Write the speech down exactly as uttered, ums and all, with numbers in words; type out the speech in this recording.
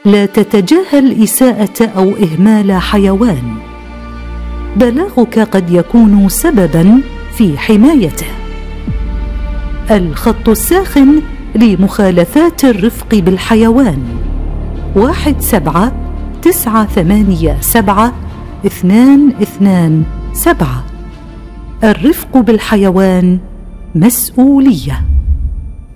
لا تتجاهل إساءة أو إهمال حيوان. بلاغك قد يكون سبباً في حمايته. الخط الساخن لمخالفات الرفق بالحيوان: واحد سبعة تسعة ثمانية سبعة اثنان اثنان سبعة. الرفق بالحيوان مسؤولية.